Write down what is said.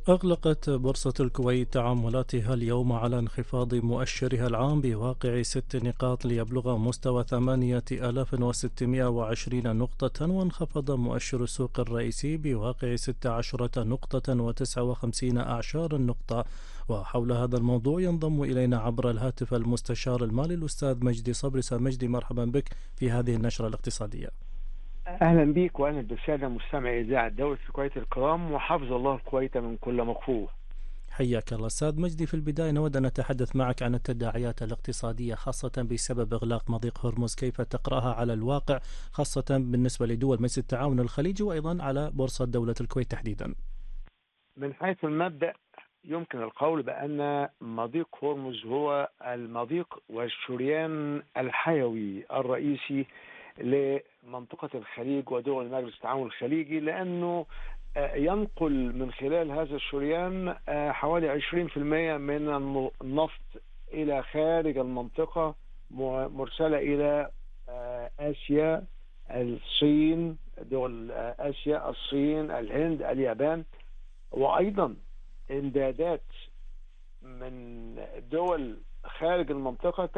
أغلقت بورصة الكويت تعاملاتها اليوم على انخفاض مؤشرها العام بواقع 6 نقاط ليبلغ مستوى 8620 نقطة، وانخفض مؤشر السوق الرئيسي بواقع 16 نقطة و59 نقطة. وحول هذا الموضوع ينضم إلينا عبر الهاتف المستشار المالي الأستاذ مجدي صبري. أستاذ مجدي، مرحبا بك في هذه النشرة الاقتصادية. أهلا بيك وأهلا بالسادة مستمعي إذاعة دولة الكويت الكرام، وحفظ الله الكويت من كل مكروه. حياك الله أستاذ مجدي. في البداية نود أن نتحدث معك عن التداعيات الاقتصادية خاصة بسبب إغلاق مضيق هرمز، كيف تقرأها على الواقع خاصة بالنسبة لدول مجلس التعاون الخليجي وأيضا على بورصة دولة الكويت تحديدا؟ من حيث المبدأ يمكن القول بأن مضيق هرمز هو المضيق والشريان الحيوي الرئيسي لمنطقة الخليج ودول مجلس التعاون الخليجي، لأنه ينقل من خلال هذا الشريان حوالي 20% من النفط إلى خارج المنطقة، مرسلة إلى آسيا، الصين، دول آسيا، الصين، الهند، اليابان، وأيضا إمدادات من دول خارج المنطقة